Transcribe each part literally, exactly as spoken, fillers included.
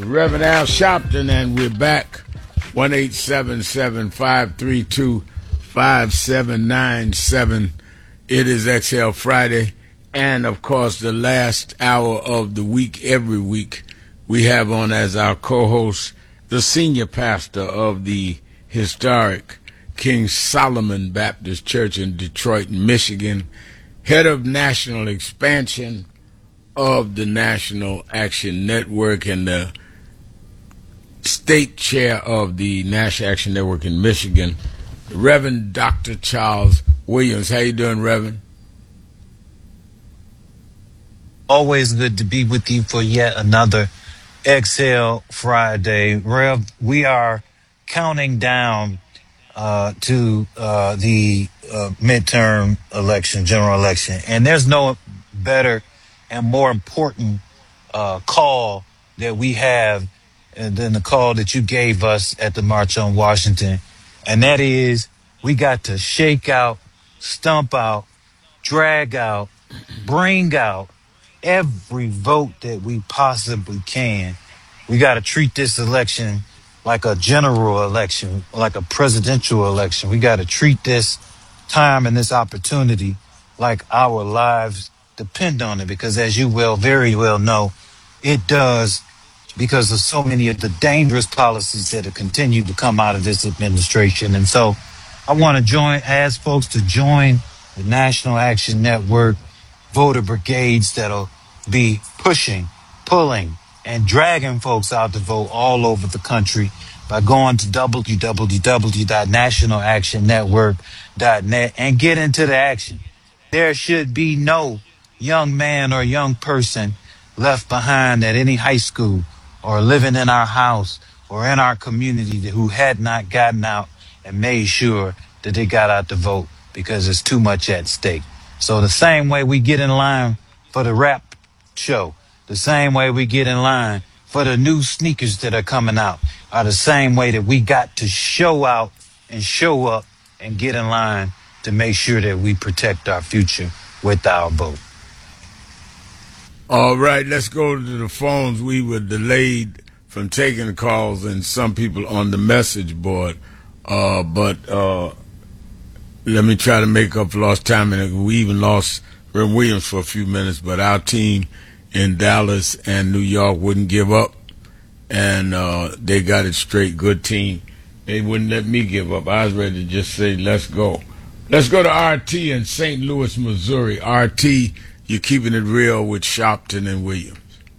Reverend Al Sharpton, and we're back. one eight seven seven, five three two, five seven nine seven. It is Exhale Friday, and of course, the last hour of the week, every week, we have on as our co-host the senior pastor of the historic King Solomon Baptist Church in Detroit, Michigan, head of national expansion of the National Action Network, and the state chair of the National Action Network in Michigan, Reverend Doctor Charles Williams. How you doing, Reverend? Always good to be with you for yet another Exhale Friday. Rev, we are counting down uh, to uh, the uh, midterm election, general election, and there's no better and more important uh, call that we have than the call that you gave us at the March on Washington, and that is we got to shake out, stump out, drag out, bring out every vote that we possibly can. We got to treat this election like a general election, like a presidential election. We got to treat this time and this opportunity like our lives depend on it, because as you will very well know, it does, because of so many of the dangerous policies that have continued to come out of this administration. And so I want to join, ask folks to join the National Action Network voter brigades that'll be pushing, pulling, and dragging folks out to vote all over the country by going to w w w dot national action network dot net and get into the action. There should be no young man or young person left behind at any high school or living in our house or in our community who had not gotten out and made sure that they got out to vote, because there's too much at stake. So the same way we get in line for the rap show, the same way we get in line for the new sneakers that are coming out, are the same way that we got to show out and show up and get in line to make sure that we protect our future with our vote. All right, let's go to the phones. We were delayed from taking calls and some people on the message board, uh, but uh, let me try to make up for lost time. And we even lost Reverend Williams for a few minutes, but our team in Dallas and New York wouldn't give up, and uh, they got it straight. Good team. They wouldn't let me give up. I was ready to just say, let's go. Let's go to R T in Saint Louis, Missouri. R T, you're keeping it real with Sharpton and Williams.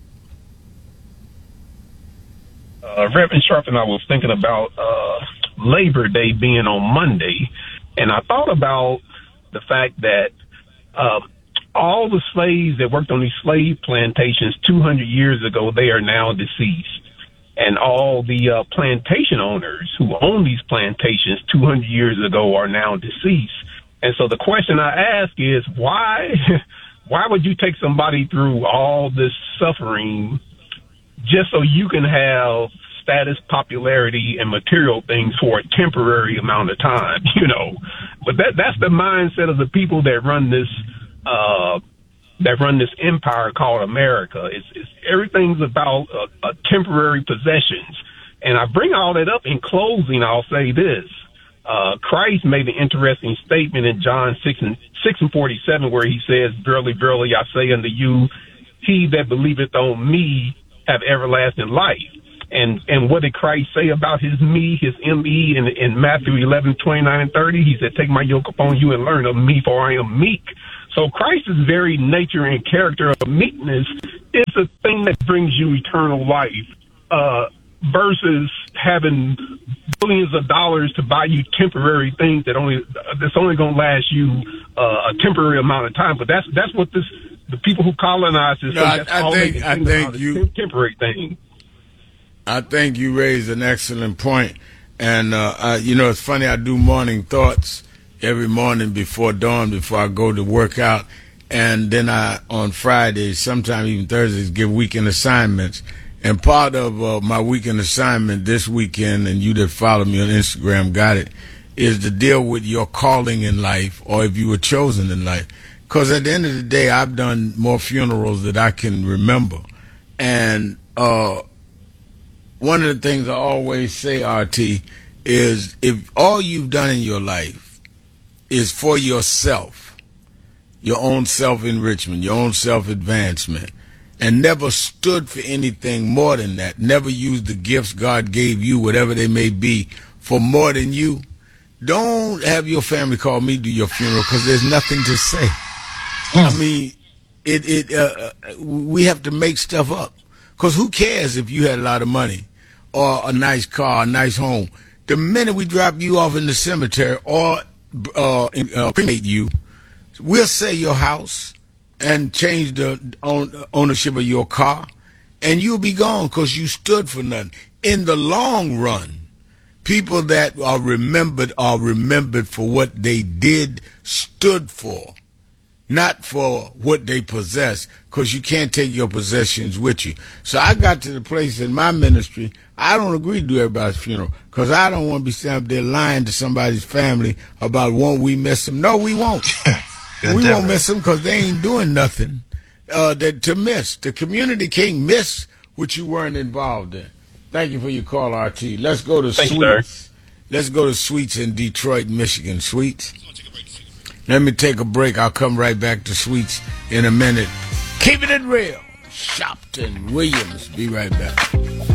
Uh, Reverend Sharpton, I was thinking about uh, Labor Day being on Monday, and I thought about the fact that uh, all the slaves that worked on these slave plantations two hundred years ago, they are now deceased. And all the uh, plantation owners who own these plantations two hundred years ago are now deceased. And so the question I ask is, why, why would you take somebody through all this suffering just so you can have status, popularity, and material things for a temporary amount of time, you know? But that that's the mindset of the people that run this uh, that run this empire called America. It's, it's everything's about uh, uh, temporary possessions. And I bring all that up in closing. I'll say this: uh, Christ made an interesting statement in John six and six and forty seven, where he says, "Verily, verily, I say unto you, he that believeth on me have everlasting life." And and what did Christ say about his me, his M E, in, in Matthew eleven, twenty-nine and thirty? He said, "Take my yoke upon you and learn of me, for I am meek." So Christ's very nature and character of meekness is a thing that brings you eternal life, uh, versus having billions of dollars to buy you temporary things that only that's only going to last you uh, a temporary amount of time. But that's that's what this the people who colonize this. No, I, I think I think you temporary thing. I think you raised an excellent point. And, uh, I, you know, it's funny, I do morning thoughts every morning before dawn, before I go to work out. And then I, on Fridays, sometimes even Thursdays, give weekend assignments. And part of uh, my weekend assignment this weekend, and you that follow me on Instagram got it, is to deal with your calling in life, or if you were chosen in life. Because at the end of the day, I've done more funerals that I can remember. And, uh, one of the things I always say, R T, is if all you've done in your life is for yourself, your own self-enrichment, your own self-advancement, and never stood for anything more than that, never used the gifts God gave you, whatever they may be, for more than you, don't have your family call me to your funeral because there's nothing to say. I mean, it it uh, we have to make stuff up. Because who cares if you had a lot of money or a nice car, a nice home? The minute we drop you off in the cemetery or uh, uh, cremate you, we'll sell your house and change the own, ownership of your car, and you'll be gone because you stood for nothing. In the long run, people that are remembered are remembered for what they did, stood for, not for what they possess, because you can't take your possessions with you. So I got to the place in my ministry, I don't agree to do everybody's funeral, because I don't want to be standing up there lying to somebody's family about won't we miss them. No, we won't. We won't miss them because they ain't doing nothing uh, that to miss. The community can't miss what you weren't involved in. Thank you for your call, R T. Let's go to Thanks, Sweets. sir. Let's go to Sweets in Detroit, Michigan. Sweets. Let me take a break. I'll come right back to Sweets in a minute. Keeping it real. Shopton Williams. Be right back.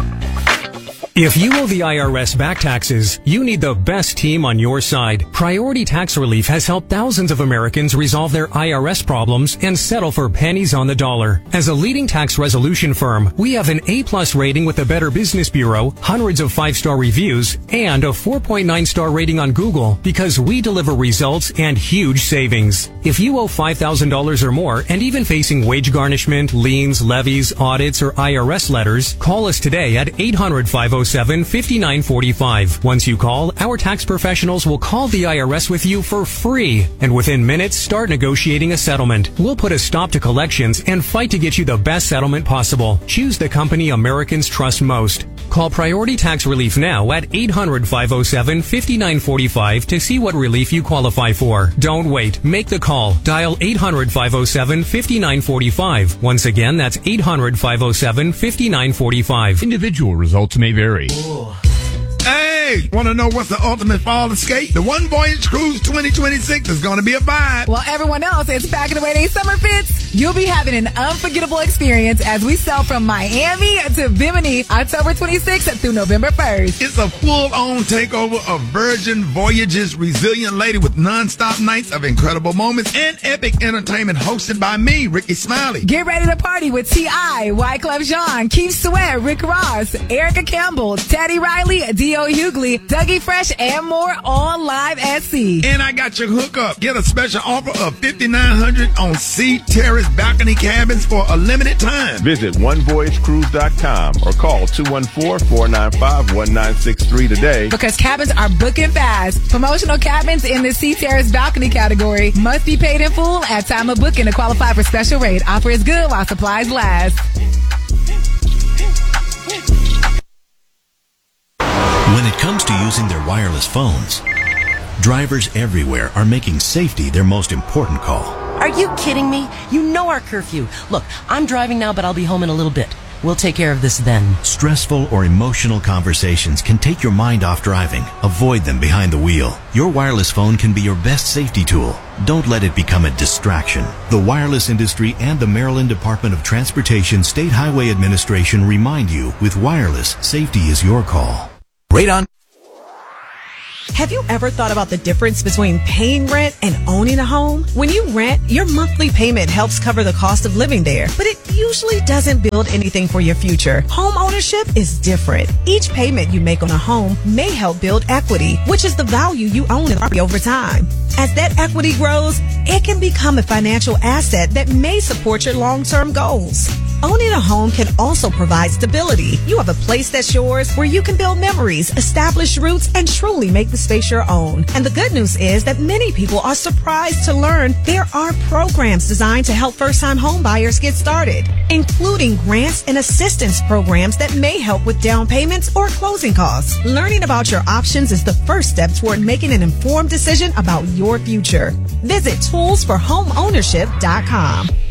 If you owe the I R S back taxes, you need the best team on your side. Priority Tax Relief has helped thousands of Americans resolve their I R S problems and settle for pennies on the dollar. As a leading tax resolution firm, we have an A-plus rating with the Better Business Bureau, hundreds of five-star reviews, and a four point nine star rating on Google because we deliver results and huge savings. If you owe five thousand dollars or more and even facing wage garnishment, liens, levies, audits, or I R S letters, call us today at eight hundred, five oh seven, five nine four five. Once you call, our tax professionals will call the I R S with you for free, and within minutes start negotiating a settlement. We'll put a stop to collections and fight to get you the best settlement possible. Choose the company Americans trust most. Call Priority Tax Relief now at eight hundred, five oh seven, five nine four five to see what relief you qualify for. Don't wait. Make the call. Dial eight hundred, five oh seven, five nine four five. Once again, that's eight hundred, five oh seven, five nine four five. Individual results may vary. Ooh. Hey, want to know what's the ultimate fall escape? The One Voyage Cruise twenty twenty-six is going to be a vibe. While everyone else is packing away their summer fits, you'll be having an unforgettable experience as we sail from Miami to Bimini October twenty-sixth through November first. It's a full-on takeover of Virgin Voyages' resilient lady with non-stop nights of incredible moments and epic entertainment hosted by me, Ricky Smiley. Get ready to party with T I, Wyclef Jean, Keith Sweat, Rick Ross, Erica Campbell, Teddy Riley, D O Hughley, Dougie Fresh, and more on Live at Sea. And I got your hookup. Get a special offer of five thousand nine hundred dollars on Sea Terrace balcony cabins for a limited time. Visit one voyage cruise dot com or call two one four, four nine five, one nine six three today. Because cabins are booking fast. Promotional cabins in the Sea Terrace balcony category must be paid in full at time of booking to qualify for special rate. Offer is good while supplies last. When it comes to using their wireless phones, drivers everywhere are making safety their most important call. Are you kidding me? You know our curfew. Look, I'm driving now, but I'll be home in a little bit. We'll take care of this then. Stressful or emotional conversations can take your mind off driving. Avoid them behind the wheel. Your wireless phone can be your best safety tool. Don't let it become a distraction. The wireless industry and the Maryland Department of Transportation State Highway Administration remind you, with wireless, safety is your call. Radon. Have you ever thought about the difference between paying rent and owning a home? When you rent, your monthly payment helps cover the cost of living there, but it usually doesn't build anything for your future. Home ownership is different. Each payment you make on a home may help build equity, which is the value you own in the property over time. As that equity grows, it can become a financial asset that may support your long-term goals. Owning a home can also provide stability. You have a place that's yours where you can build memories, establish roots, and truly make the space your own. And the good news is that many people are surprised to learn there are programs designed to help first-time home buyers get started, including grants and assistance programs that may help with down payments or closing costs. Learning about your options is the first step toward making an informed decision about your future. Visit tools for home ownership dot com.